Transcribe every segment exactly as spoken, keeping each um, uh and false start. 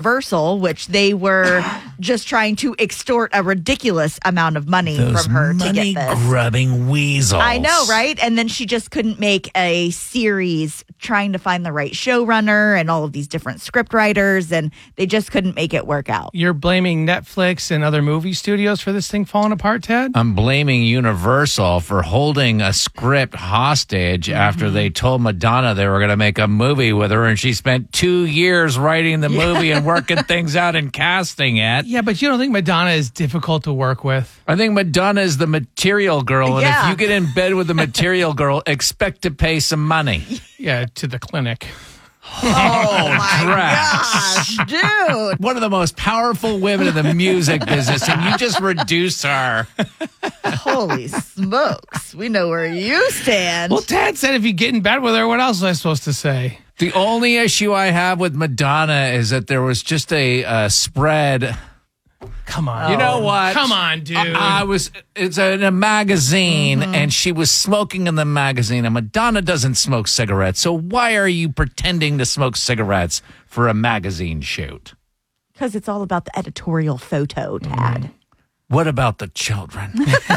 Universal, which they were just trying to extort a ridiculous amount of money Those from her to get this. money-grubbing weasels. I know, right? And then she just couldn't make a series trying to find the right showrunner and all of these different script writers, and they just couldn't make it work out. You're blaming Netflix and other movie studios for this thing falling apart, Ted? I'm blaming Universal for holding a script hostage mm-hmm. after they told Madonna they were going to make a movie with her, and she spent two years writing the yeah. movie and working things out and casting it. Yeah, but you don't think Madonna is difficult to work with? I think Madonna is the material girl, and yeah. if you get in bed with the material girl, expect to pay some money. Yeah, to the clinic. Oh, my gosh, dude. One of the most powerful women in the music business, and you just reduce her. Holy smokes. We know where you stand. Well, Ted said if you get in bed with her, what else was I supposed to say? The only issue I have with Madonna is that there was just a uh, spread. Come on. You know what? Come on, dude. I, I was, it's in a magazine, mm-hmm. and she was smoking in the magazine, and Madonna doesn't smoke cigarettes, so why are you pretending to smoke cigarettes for a magazine shoot? Because it's all about the editorial photo, Tad. Mm. What about the children?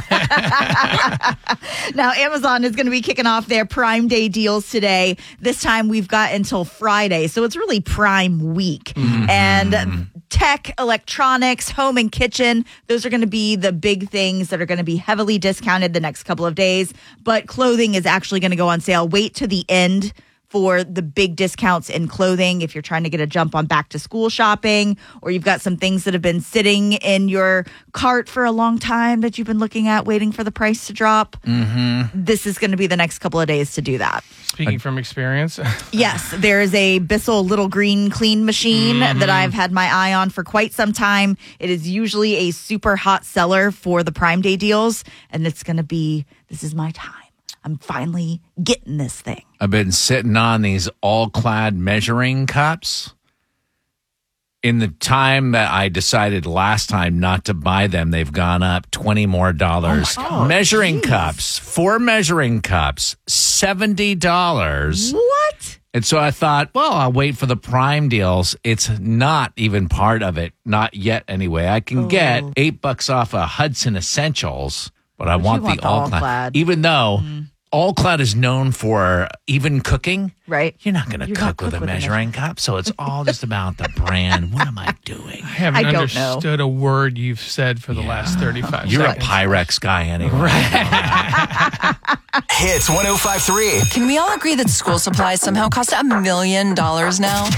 Now, Amazon is going to be kicking off their Prime Day deals today. This time we've got until Friday, so it's really Prime Week. Mm-hmm. And tech, electronics, home and kitchen, those are going to be the big things that are going to be heavily discounted the next couple of days. But clothing is actually going to go on sale. Wait to the end for the big discounts in clothing if you're trying to get a jump on back to school shopping, or you've got some things that have been sitting in your cart for a long time that you've been looking at waiting for the price to drop. Mm-hmm. This is going to be the next couple of days to do that. Speaking I, from experience. Yes, there is a Bissell Little Green Clean machine mm-hmm. that I've had my eye on for quite some time. It is usually a super hot seller for the Prime Day deals, and it's going to be, this is my time. I'm finally getting this thing. I've been sitting on these all-clad measuring cups. In the time that I decided last time not to buy them, they've gone up twenty more dollars. Oh measuring geez. cups, four measuring cups, seventy dollars. What? And so I thought, well, I'll wait for the Prime deals. It's not even part of it. Not yet, anyway. I can oh. get eight bucks off of Hudson Essentials. But I want, want the, the all-clad. all-clad. Even though mm. all-clad is known for even cooking. Right. You're not going to cook, cook with a measuring cup. So it's all just about the brand. What am I doing? I haven't I don't understood know. a word you've said for the yeah. last thirty-five You're seconds. a Pyrex guy anyway. Hits one oh five point three. Can we all agree that school supplies somehow cost a million dollars now?